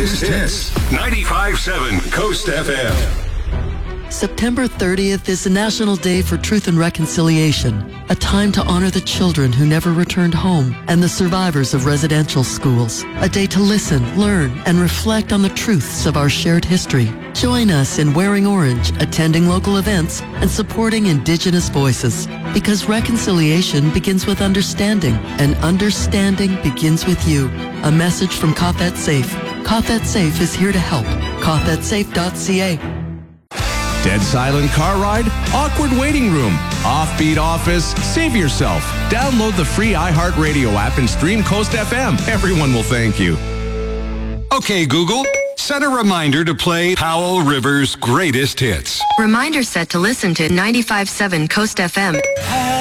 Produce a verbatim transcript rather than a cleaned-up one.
greatest hits. ninety-five point seven Coast F M. September thirtieth is the National Day for Truth and Reconciliation, a time to honor the children who never returned home and the survivors of residential schools. A day to listen, learn, and reflect on the truths of our shared history. Join us in wearing orange, attending local events, and supporting Indigenous voices. Because reconciliation begins with understanding, and understanding begins with you. A message from Cothet Safe. Cothet Safe is here to help. Cothet Safe dot C A. Dead silent car ride? Awkward waiting room? Offbeat office? Save yourself. Download the free iHeartRadio app and stream Coast F M. Everyone will thank you. Okay, Google, set a reminder to play Powell River's greatest hits. Reminder set to listen to ninety-five point seven Coast F M.